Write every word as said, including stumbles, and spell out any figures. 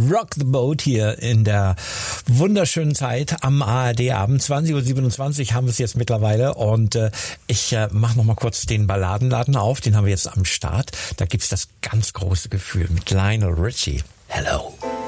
Rock the Boat hier in der wunderschönen Zeit am A R D-Abend. zwanzig Uhr siebenundzwanzig haben wir es jetzt mittlerweile und äh, ich äh, mache noch mal kurz den Balladenladen auf. Den haben wir jetzt am Start. Da gibt's das ganz große Gefühl mit Lionel Richie. Hello.